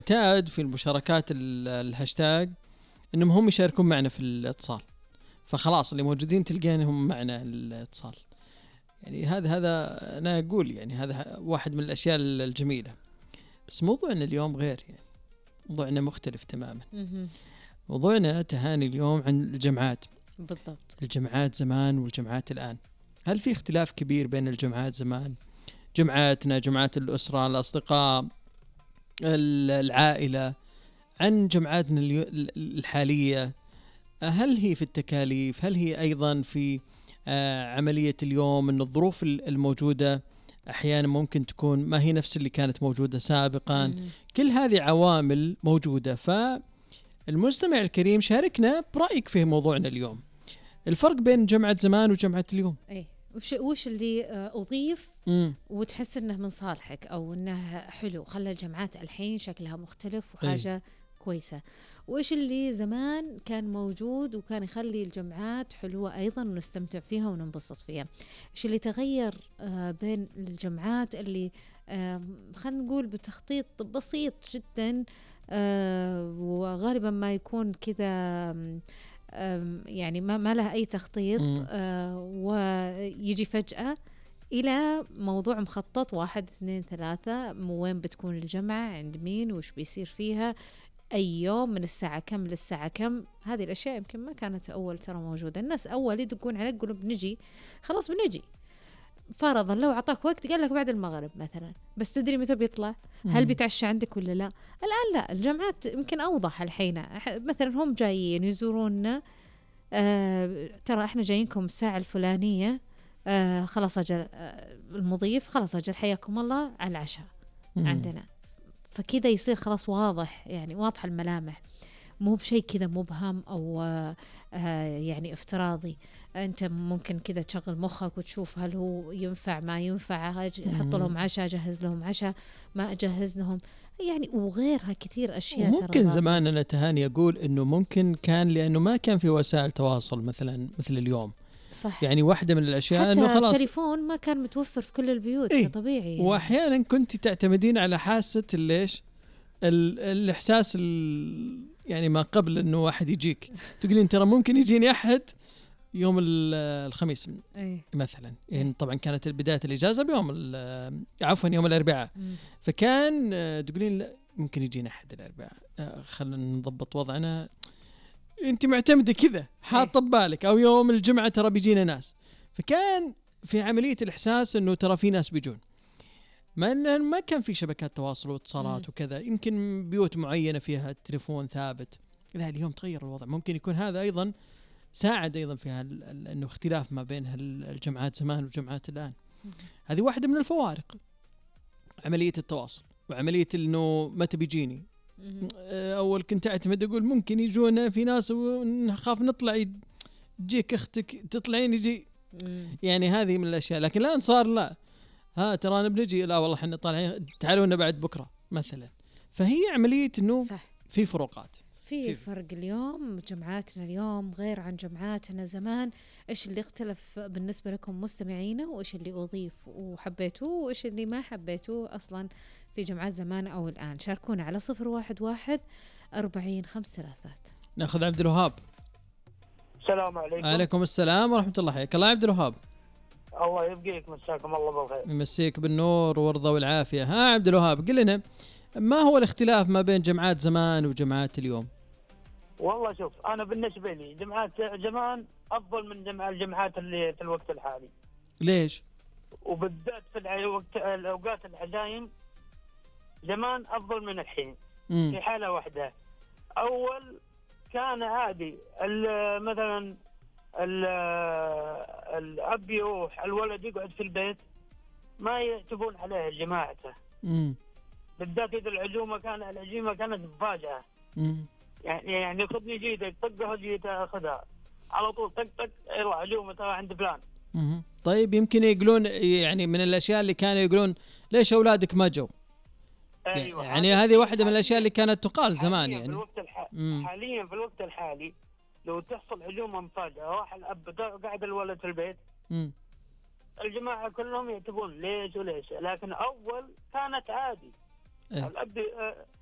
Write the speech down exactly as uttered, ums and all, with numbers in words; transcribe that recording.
تعد في المشاركات الهاشتاج انهم هم يشاركون معنا في الاتصال، فخلاص اللي موجودين تلقانهم معنا الاتصال. يعني هذا هذا انا اقول يعني هذا واحد من الاشياء الجميله. بس موضوعنا اليوم غير، يعني موضوعنا مختلف تماما. موضوعنا تهاني اليوم عن الجامعات. بالضبط. الجامعات زمان والجامعات الآن، هل في اختلاف كبير بين الجامعات زمان، جامعاتنا، جامعات الأسرة، الأصدقاء، العائلة، عن جامعاتنا الحالية؟ هل هي في التكاليف؟ هل هي أيضا في عملية اليوم أن الظروف الموجودة أحيانا ممكن تكون ما هي نفس اللي كانت موجودة سابقا؟ م- كل هذه عوامل موجودة. فالمستمع الكريم شاركنا برأيك في موضوعنا اليوم، الفرق بين جامعة زمان وجامعة اليوم. ايه وش وش اللي أضيف م- وتحس إنه من صالحك أو إنه حلو، خلى الجامعات الحين شكلها مختلف وحاجة أيه. كويسة. وإيش اللي زمان كان موجود وكان يخلي الجامعات حلوة أيضا ونستمتع فيها وننبسط فيها. إيش اللي تغير آه بين الجامعات اللي آه خلينا نقول بتخطيط بسيط جدا، آه وغالبا ما يكون كذا يعني ما ما له أي تخطيط، آه ويجي فجأة إلى موضوع مخطط واحد اثنين ثلاثة، وين بتكون الجامعة، عند مين، وش بيصير فيها، أي يوم، من الساعة كم للساعة كم. هذه الأشياء يمكن ما كانت أول ترى موجودة. الناس أول يدقون عليك يقولوا بنجي، خلاص بنجي، فرضا لو عطاك وقت قال لك بعد المغرب مثلا، بس تدري متى بيطلع؟ هل بيتعشى عندك ولا لا؟ الآن لا، الجامعات يمكن أوضح الحين. مثلا هم جايين يزوروننا، آه ترى احنا جايينكم الساعة الفلانية، آه خلاص أجل آه المضيف خلاص أجل حياكم الله على العشاء عندنا. فكذا يصير خلاص واضح، يعني واضح الملامح، مو بشيء كذا مبهم أو آه آه يعني افتراضي. أنت ممكن كذا تشغل مخك وتشوف هل هو ينفع ما ينفع، حط لهم عشاء، جهز لهم عشاء، ما أجهز لهم، يعني وغيرها كثير أشياء. ممكن زمان أنا تهاني أقول إنه ممكن كان لأنه ما كان في وسائل تواصل مثلا مثل اليوم. صح. يعني واحدة من الأشياء إنه خلاص التليفون ما كان متوفر في كل البيوت. إيه؟ طبيعي يعني. وأحيانا كنت تعتمدين على حاسة الليش الإحساس يعني ما قبل إنه واحد يجيك تقولين ترى ممكن يجيني أحد يوم الخميس أيه. مثلا، يعني طبعا كانت بداية الإجازة بيوم عفوا يوم الأربعاء، فكان تقولين لا ممكن يجينا أحد الأربعاء، خلنا نضبط وضعنا، أنت معتمدة كذا حاطة ببالك، أو يوم الجمعة ترى بيجينا ناس. فكان في عملية الإحساس إنه ترى في ناس بيجون، ما إنه ما كان في شبكات تواصل واتصالات وكذا، يمكن بيوت معينة فيها التليفون ثابت. لا اليوم تغير الوضع، ممكن يكون هذا أيضا ساعد أيضا فيها إنه اختلاف ما بين الجامعات زمان والجامعات الآن. هذه واحدة من الفوارق، عملية التواصل وعملية إنه متى بيجيني. أول كنت أعتمد أقول ممكن يجونا في ناس ونخاف نطلع يجيك أختك تطلعين يجي، يعني هذه من الأشياء. لكن الآن صار لا، ها ترى أنا بنجي، لا والله حنا طالعين تعالونا بعد بكرة مثلا. فهي عملية إنه صح. في فروقات، في فرق اليوم. جامعاتنا اليوم غير عن جامعاتنا زمان. إيش اللي اختلف بالنسبة لكم مستمعينا، وإيش اللي أضيف وحبيتوه، وإيش اللي ما حبيتوه أصلا في جامعات زمان أو الآن؟ شاركونا على صفر واحد واحد أربعين خمس ثلاثات. ناخذ عبد الوهاب. السلام عليكم. عليكم السلام ورحمة الله. حياك الله عبد الوهاب. الله يبقيك، مساكم الله بالخير. يمسيك بالنور والرضا والعافية. ها عبد الوهاب قل لنا ما هو الاختلاف ما بين جامعات زمان وجامعات اليوم؟ والله شوف، أنا بالنسبة لي جامعات زمان أفضل من جمع الجامعات اللي في الوقت الحالي. ليش؟ وبالذات في الوقت الأوقات العزايم زمان أفضل من الحين. مم. في حالة واحدة، أول كان عادي مثلا الأب يروح الولد يقعد في البيت ما يعتبون عليه جماعته. امم بالذات إذا العزومة كان العزيمة كانت مفاجأة. امم يعني يعني خذني جيدك طقها جيتها أخذها على طول طق طق يلا عزومة ترى عند فلان. امم طيب يمكن يقولون يعني من الأشياء اللي كانوا يقولون ليش أولادك ما جو؟ أيوة. يعني هذه واحدة من الأشياء اللي كانت تقال زمان. يعني في الوقت الح... حاليا في الوقت الحالي لو تحصل عزومة مفاجأة راح الأب قاعد الولد في البيت، مم. الجماعة كلهم يعتبون ليش وليش. لكن أول كانت عادي. إيه؟ الأب